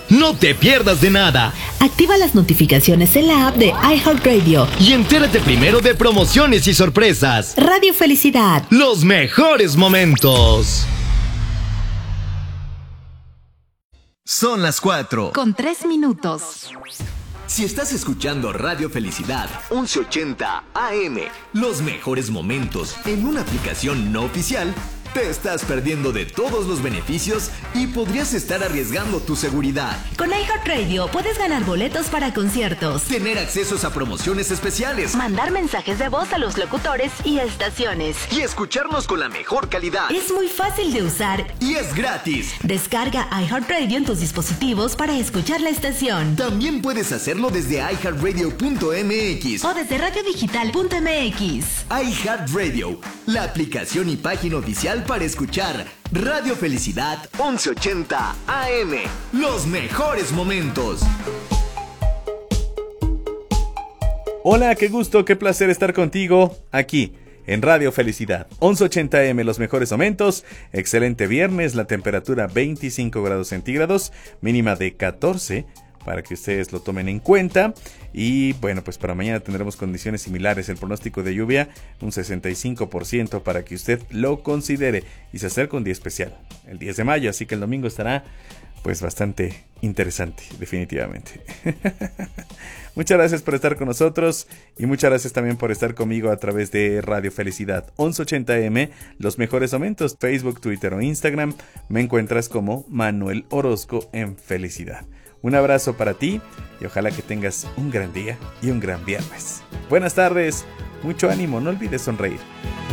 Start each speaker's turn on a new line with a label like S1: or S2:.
S1: No te pierdas de nada.
S2: Activa las notificaciones en la app de iHeartRadio
S1: y entérate primero de promociones y sorpresas.
S2: Radio Felicidad.
S1: Los mejores momentos. Son las
S2: 4:03.
S1: Si estás escuchando Radio Felicidad 1180 AM, los mejores momentos en una aplicación no oficial, te estás perdiendo de todos los beneficios y podrías estar arriesgando tu seguridad.
S2: Con iHeartRadio puedes ganar boletos para conciertos,
S1: tener accesos a promociones especiales,
S2: mandar mensajes de voz a los locutores y estaciones
S1: y escucharnos con la mejor calidad.
S2: Es muy fácil de usar
S1: y es gratis.
S2: Descarga iHeartRadio en tus dispositivos para escuchar la estación.
S1: También puedes hacerlo desde iHeartRadio.mx
S2: o desde radiodigital.mx.
S1: iHeartRadio, la aplicación y página oficial para escuchar Radio Felicidad 1180 AM. Los mejores momentos.
S3: Hola, qué gusto, qué placer estar contigo aquí en Radio Felicidad 1180 AM, los mejores momentos. Excelente viernes, la temperatura 25 grados centígrados, mínima de 14, para que ustedes lo tomen en cuenta. Y bueno, pues para mañana tendremos condiciones similares. El pronóstico de lluvia, un 65%, para que usted lo considere. Y se acerca un día especial, el 10 de mayo, así que el domingo estará pues bastante interesante, definitivamente. Muchas gracias por estar con nosotros y muchas gracias también por estar conmigo a través de Radio Felicidad 1180M, los mejores momentos, Facebook, Twitter o Instagram. Me encuentras como Manuel Orozco en Felicidad. Un abrazo para ti y ojalá que tengas un gran día y un gran viernes. Buenas tardes, mucho ánimo, no olvides sonreír.